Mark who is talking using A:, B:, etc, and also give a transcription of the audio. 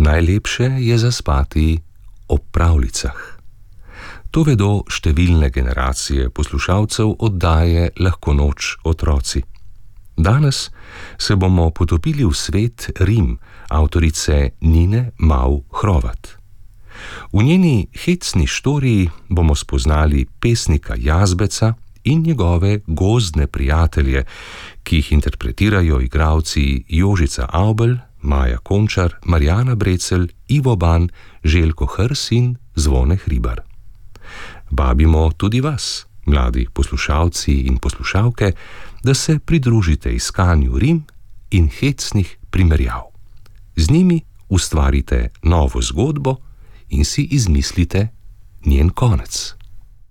A: Najlepše je zaspati ob pravljicah. To vedo številne generacije poslušalcev oddaje Lahko noč, otroci. Danes se bomo potopili v svet Rim avtorice Nine Mau Hrovat. V njeni hecni štoriji bomo spoznali pesnika Jazbeca in njegove gozdne prijatelje, ki jih interpretirajo igralci Jožica Avbelj, Maja Končar, Marjana Brecelj, Ivo Ban, Željko Hrs in Zvone Hribar. Vabimo tudi vas, mladi poslušalci in poslušalke, da se pridružite iskanju rim in hecnih primerjav. Z njimi ustvarite novo zgodbo in si izmislite njen konec.